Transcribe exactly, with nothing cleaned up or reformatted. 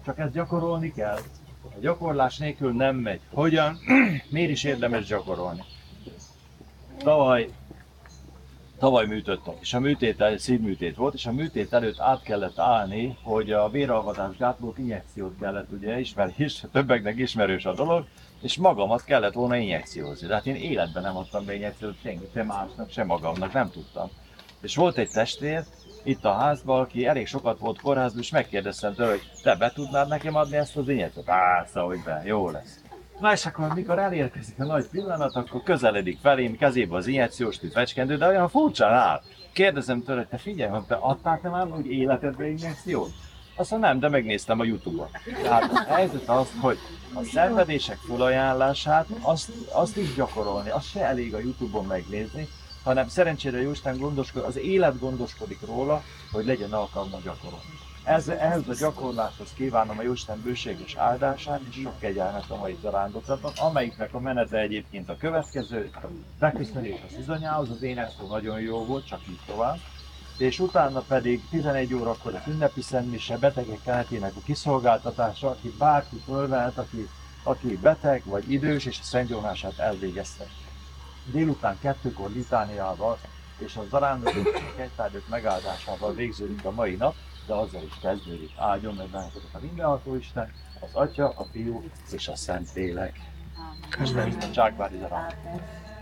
csak ezt gyakorolni kell. A gyakorlás nélkül nem megy. Hogyan? Miért is érdemes gyakorolni? Tavaly, tavaly műtöttem, és a műtét előtt szívműtét volt, és a műtét előtt át kellett állni, hogy a véralvatás gátló injekciót kellett, ugye ismerős, többeknek ismerős a dolog, és magamat kellett volna injekciózni. De hát én életben nem adtam be injekciót senki, sem másnak, sem magamnak, nem tudtam. És volt egy testvér itt a házban, aki elég sokat volt kórházban, és megkérdeztem tőle, hogy te be tudnád nekem adni ezt az injekciót? Á, hogy be, jó lesz. Na és akkor, mikor elérkezik a nagy pillanat, akkor közeledik felém, kezébe az injekciós tüfecskendő, de olyan furcsán áll. Kérdezem tőle, te figyelj, hogy te adtál te már úgy életedbe injekciót? Azt mondja, nem, de megnéztem a Youtube-on. Tehát a helyzet az, hogy a szenvedések felajánlását, azt, azt is gyakorolni, az se elég a Youtube-on megnézni, hanem szerencsére Jóisten gondoskod, az élet gondoskodik róla, hogy legyen alkalma gyakorolni. Ez, ehhez a gyakorláshoz kívánom a Jóisten bőséges áldását és sok kegyelmet a mai zarándoklaton, amelyiknek a menete egyébként a következő, beköszönés az izonyához, az énekszó nagyon jó volt, csak így tovább. És utána pedig tizenegy órakor az ünnepi szentmise, betegek kenetének a kiszolgáltatása, aki bárki fölvehet, aki, aki beteg vagy idős, és a szentgyónását elvégezte. Délután kettőkor litániával és a zarándokok egytárgyak megáldásával végződik a mai nap, de azzal is kezdődik. Áldjon meg benneteket a mindenható Isten, az Atya, a Fiú és a Szentlélek. Köszönöm a Csákvári Zarándokot.